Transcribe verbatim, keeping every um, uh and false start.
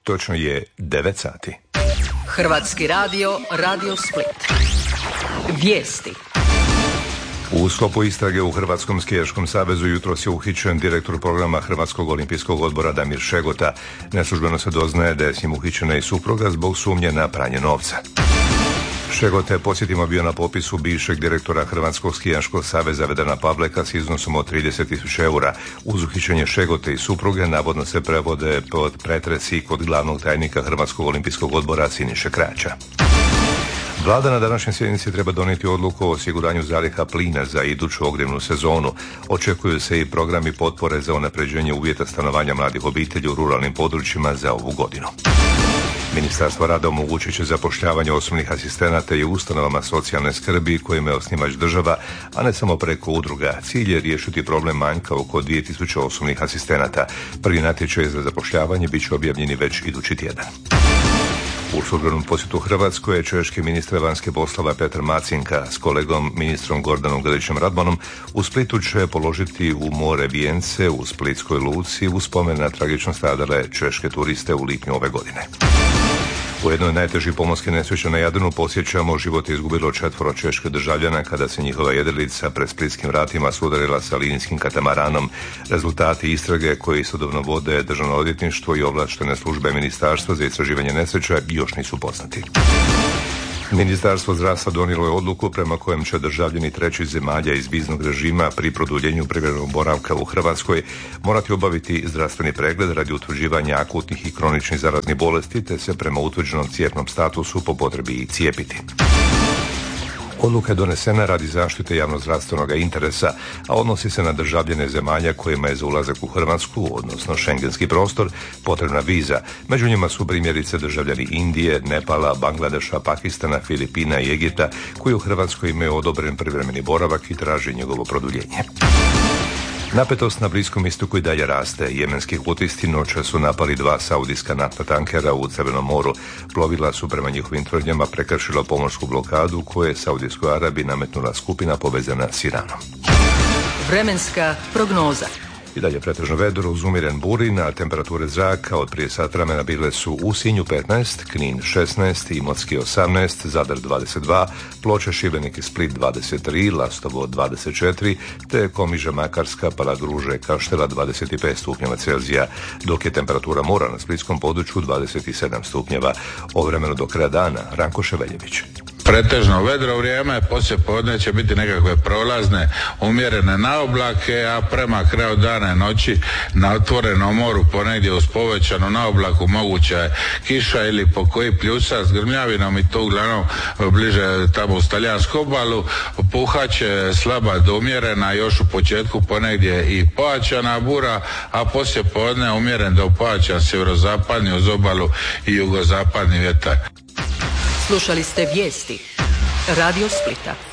Točno je devet sati. Hrvatski radio, Radio Split. Vijesti. U sklopu istrage u Hrvatskom skijaškom savezu jutros je uhićen direktor programa Hrvatskog olimpijskog odbora Damir Šegota. Neslužbeno se doznaje da je s njim uhićena i supruga zbog sumnje na pranje novca. Šegota je, podsjetimo, bio na popisu bivšeg direktora Hrvatskog skijaškog saveza Vedrana Pavleka s iznosom od trideset tisuća eura. Uz uhićenje Šegote i supruge navodno se prevode pod pretresi kod glavnog tajnika Hrvatskog olimpijskog odbora Siniše Krača. Vlada na današnjoj sjednici treba donijeti odluku o osiguranju zaliha plina za iduću ogrjevnu sezonu. Očekuju se i programi potpore za unapređenje uvjeta stanovanja mladih obitelji u ruralnim područjima za ovu godinu. Ministarstvo rada omogućit će zapošljavanje osobnih asistenata i ustanovama socijalne skrbi kojima je osnivač država, a ne samo preko udruga. Cilj je riješiti problem manjka oko dvije tisuće osobnih asistenata. Prvi natječaj za zapošljavanje bit će objavljeni već idući tjedan. U službenom posjetu Hrvatskoj je češki ministar vanjskih poslova Petar Macinka s kolegom ministrom Gordanom Grlićem Radmanom u Splitu će položiti u more vijence u Splitskoj luci u spomen na tragično stradale češke turiste u lipnju ove godine. U jednoj od najtežih pomorskih nesreća na Jadranu posjećamo život je izgubilo četvoro čeških državljana kada se njihova jedrilica pred splitskim vratima sudarila sa linijskim katamaranom. Rezultati istrage koje istodobno vode Državno odvjetništvo i ovlaštene službe Ministarstva za istraživanje nesreća još nisu poznati. Ministarstvo zdravstva donijelo je odluku prema kojem će državljani trećih zemalja iz viznog režima pri produljenju privremenog boravka u Hrvatskoj morati obaviti zdravstveni pregled radi utvrđivanja akutnih i kroničnih zaraznih bolesti te se prema utvrđenom cijepnom statusu po potrebi i cijepiti. Odluka je donesena radi zaštite javnozdravstvenog interesa, a odnosi se na državljane zemalja kojima je za ulazak u Hrvatsku, odnosno šengenski prostor, potrebna viza. Među njima su primjerice državljani Indije, Nepala, Bangladeša, Pakistana, Filipina i Egipta, koji u Hrvatskoj imaju odobren privremeni boravak i traže njegovo produljenje. Napetost na Bliskom istoku i dalje raste. Jemenski hutisti noće su napali dva saudijska naftna tankera u Crvenom moru. Plovila su prema njihovim tvrdnjama prekršila pomorsku blokadu koju je Saudijskoj Arabiji nametnula skupina povezana s Iranom. Vremenska prognoza. I dalje pretežno vedro uz umjeren burin, a temperature zraka od prije sat vremena bile su u Sinju petnaest, Knin šesnaest, Imotski osamnaest, Zadar dvadeset dva, Ploče, Šibenik i Split dvadeset tri, Lastovo dvadeset četiri, te Komiža, Makarska, Palagruže, Kaštela dvadeset pet stupnjeva Celzija, dok je temperatura mora na splitskom području dvadeset sedam stupnjeva. O vremenu do kraja dana, Ranko Ševeljević. Pretežno vedro vrijeme, poslije podne će biti nekakve prolazne, umjerene naoblake, a prema kraju dana i noći na otvorenom moru ponegdje uz povećanu naoblaku moguća je kiša ili po koji pljusak s grmljavinom i to uglavnom bliže tamo uz talijansku obalu. Puhaće slaba do umjerena, još u početku ponegdje i pojačana bura, a poslije podne umjeren do pojačan sjeverozapadni uz obalu i jugozapadni vjetar. Slušali ste vijesti Radio Splita.